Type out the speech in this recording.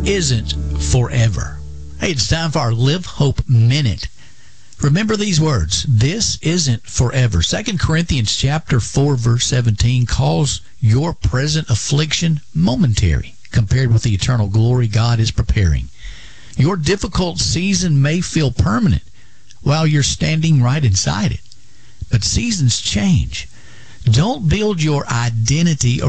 isn't forever. Hey, it's time for our Live Hope Minute. Remember these words. This isn't forever. 2 Corinthians chapter 4, verse 17 calls your present affliction momentary compared with the eternal glory God is preparing. Your difficult season may feel permanent while you're standing right inside it. But seasons change. Don't build your identity